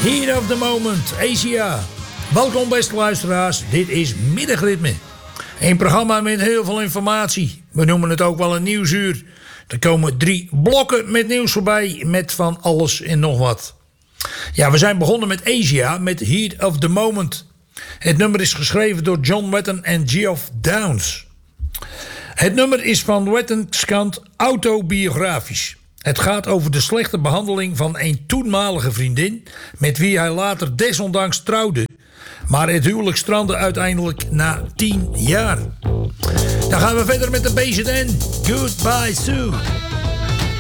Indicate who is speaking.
Speaker 1: Heat of the Moment, Asia. Welkom beste luisteraars, dit is Middagritme. Een programma met heel veel informatie. We noemen het ook wel een nieuwsuur. Er komen 3 blokken met nieuws voorbij, met van alles en nog wat. Ja, we zijn begonnen met Asia, met Heat of the Moment. Het nummer is geschreven door John Wetton en Geoff Downes. Het nummer is van Wetton's kant autobiografisch. Het gaat over de slechte behandeling van een toenmalige vriendin, met wie hij later desondanks trouwde. Maar het huwelijk strandde uiteindelijk na 10 jaar. Dan gaan we verder met de BZN. Goodbye Sue.